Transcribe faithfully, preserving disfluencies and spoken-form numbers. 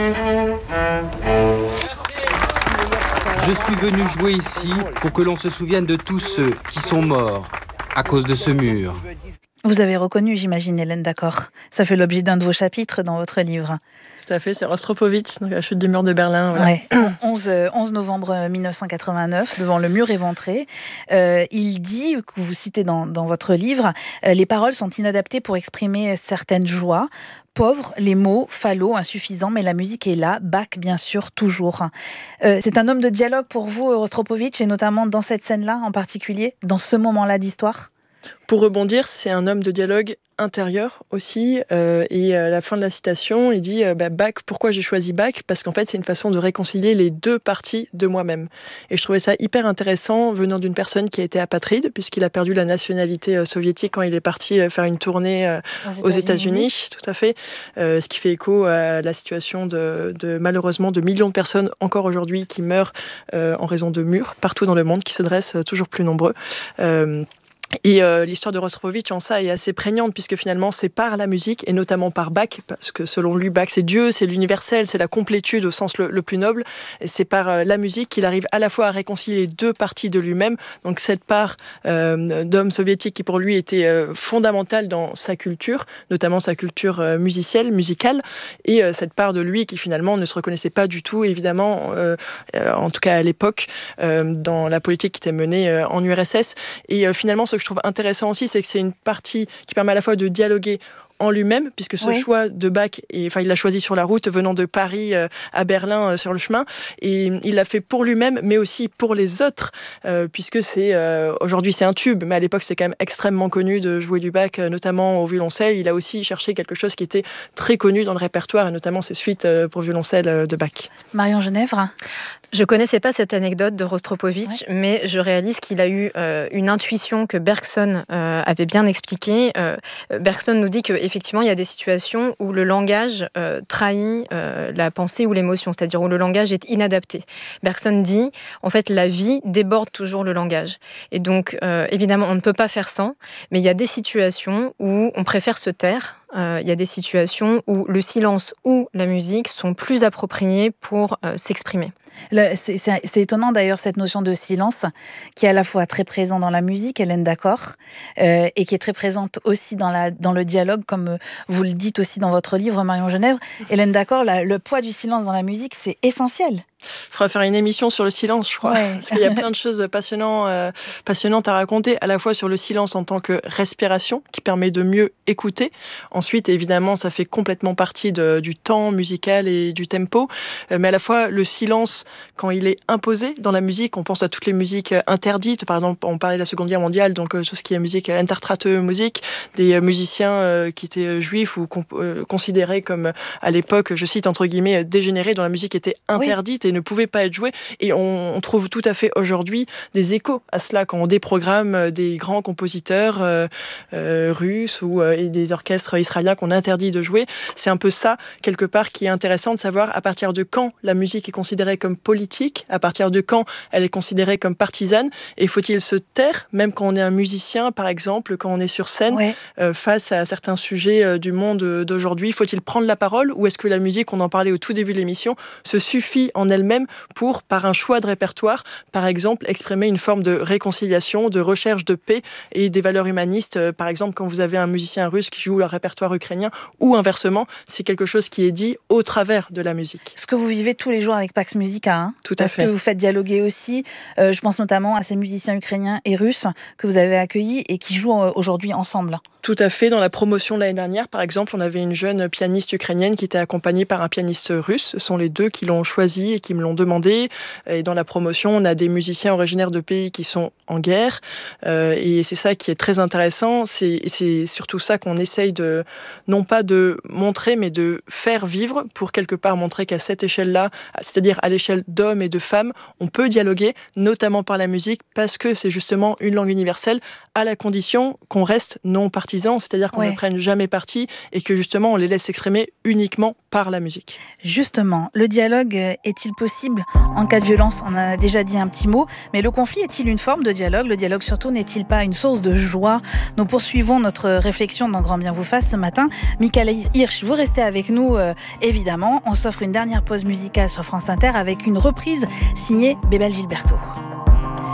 Je suis venu jouer ici pour que l'on se souvienne de tous ceux qui sont morts à cause de ce mur. Vous avez reconnu, j'imagine, Hélène Dackor. Ça fait l'objet d'un de vos chapitres dans votre livre. Tout à fait, c'est Rostropovitch, donc la chute du mur de Berlin. Voilà. Ouais. onze, onze novembre mille neuf cent quatre-vingt-neuf, devant le mur éventré. Euh, il dit, que vous citez dans, dans votre livre, euh, les paroles sont inadaptées pour exprimer certaines joies. Pauvres, les mots, fallot, insuffisants, mais la musique est là, Bach bien sûr, toujours. Euh, c'est un homme de dialogue pour vous, Rostropovitch, et notamment dans cette scène-là en particulier, dans ce moment-là d'histoire ? Pour rebondir, c'est un homme de dialogue intérieur aussi, euh, et à la fin de la citation, il dit euh, bah, Bach, pourquoi j'ai choisi Bach ? Parce qu'en fait, c'est une façon de réconcilier les deux parties de moi-même. Et je trouvais ça hyper intéressant venant d'une personne qui a été apatride, puisqu'il a perdu la nationalité euh, soviétique quand il est parti euh, faire une tournée euh, aux, aux États-Unis. États-Unis, tout à fait. Euh, ce qui fait écho à la situation de, de malheureusement de millions de personnes encore aujourd'hui qui meurent euh, en raison de murs partout dans le monde, qui se dressent euh, toujours plus nombreux. Euh, Et euh, l'histoire de Rostropovitch en ça est assez prégnante, puisque finalement c'est par la musique, et notamment par Bach, parce que selon lui Bach c'est Dieu, c'est l'universel, c'est la complétude au sens le, le plus noble, et c'est par euh, la musique qu'il arrive à la fois à réconcilier les deux parties de lui-même, donc cette part euh, d'homme soviétique qui pour lui était euh, fondamentale dans sa culture, notamment sa culture euh, musicienne, musicale, et euh, cette part de lui qui finalement ne se reconnaissait pas du tout, évidemment, euh, euh, en tout cas à l'époque, euh, dans la politique qui était menée euh, en U R S S, et euh, finalement ce que je trouve intéressant aussi, c'est que c'est une partie qui permet à la fois de dialoguer en lui-même, puisque ce oui. choix de Bach, et, enfin, il l'a choisi sur la route, venant de Paris euh, à Berlin euh, sur le chemin, et il l'a fait pour lui-même, mais aussi pour les autres, euh, puisque c'est euh, aujourd'hui c'est un tube, mais à l'époque c'était quand même extrêmement connu de jouer du Bach, euh, notamment au violoncelle. Il a aussi cherché quelque chose qui était très connu dans le répertoire, et notamment ses suites euh, pour violoncelle euh, de Bach. Marion Genèvre. Je connaissais pas cette anecdote de Rostropovitch, ouais. mais je réalise qu'il a eu euh, une intuition que Bergson euh, avait bien expliquée. Euh, Bergson nous dit qu'effectivement, il y a des situations où le langage euh, trahit euh, la pensée ou l'émotion, c'est-à-dire où le langage est inadapté. Bergson dit, en fait, la vie déborde toujours le langage. Et donc, euh, évidemment, on ne peut pas faire sans, mais il y a des situations où on préfère se taire. Euh, il y a des situations où le silence ou la musique sont plus appropriés pour euh, s'exprimer. Le, c'est, c'est, c'est étonnant d'ailleurs cette notion de silence qui est à la fois très présent dans la musique, Hélène Dackor, euh, et qui est très présente aussi dans, la, dans le dialogue, comme vous le dites aussi dans votre livre, Marion Genèvre. Hélène Dackor, la, le poids du silence dans la musique, c'est essentiel. Il faudra faire une émission sur le silence, je crois. Ouais. Parce qu'il y a plein de choses passionnantes, euh, passionnantes à raconter, à la fois sur le silence en tant que respiration, qui permet de mieux écouter. Ensuite, évidemment, ça fait complètement partie de, du temps musical et du tempo. Euh, mais à la fois, le silence, quand il est imposé dans la musique, on pense à toutes les musiques interdites. Par exemple, on parlait de la Seconde Guerre mondiale, donc euh, tout ce qui est musique Entertrate Musik, des euh, musiciens euh, qui étaient juifs ou con- euh, considérés comme, à l'époque, je cite entre guillemets, dégénérés, dont la musique était interdite. Oui. Et ne pouvait pas être joué. Et on, on trouve tout à fait aujourd'hui des échos à cela quand on déprogramme des grands compositeurs euh, euh, russes ou euh, et des orchestres israéliens qu'on interdit de jouer. C'est un peu ça, quelque part, qui est intéressant de savoir à partir de quand la musique est considérée comme politique, à partir de quand elle est considérée comme partisane, et faut-il se taire, même quand on est un musicien, par exemple, quand on est sur scène, ouais. euh, face à certains sujets euh, du monde d'aujourd'hui, faut-il prendre la parole, ou est-ce que la musique, on en parlait au tout début de l'émission, se suffit en elle même pour, par un choix de répertoire, par exemple, exprimer une forme de réconciliation, de recherche de paix et des valeurs humanistes. Par exemple, quand vous avez un musicien russe qui joue un répertoire ukrainien, ou inversement, c'est quelque chose qui est dit au travers de la musique. Ce que vous vivez tous les jours avec Pax Musica, hein, tout à parce fait. que vous faites dialoguer aussi, euh, je pense notamment à ces musiciens ukrainiens et russes que vous avez accueillis et qui jouent aujourd'hui ensemble. Tout à fait. Dans la promotion de l'année dernière, par exemple, on avait une jeune pianiste ukrainienne qui était accompagnée par un pianiste russe. Ce sont les deux qui l'ont choisi et qui me l'ont demandé. Et dans la promotion, on a des musiciens originaires de pays qui sont en guerre. Euh, et c'est ça qui est très intéressant. C'est, c'est surtout ça qu'on essaye de, non pas de montrer, mais de faire vivre pour quelque part montrer qu'à cette échelle-là, c'est-à-dire à l'échelle d'hommes et de femmes, on peut dialoguer, notamment par la musique, parce que c'est justement une langue universelle, à la condition qu'on reste non partisan. C'est-à-dire qu'on ouais. ne prenne jamais parti et que justement on les laisse s'exprimer uniquement par la musique. Justement, le dialogue est-il possible en cas de violence? On en a déjà dit un petit mot, mais le conflit est-il une forme de dialogue? Le dialogue surtout n'est-il pas une source de joie? Nous poursuivons notre réflexion dans Grand Bien vous fasse ce matin. Michael Hirsch, vous restez avec nous euh, évidemment. On s'offre une dernière pause musicale sur France Inter avec une reprise signée Bébel Gilberto.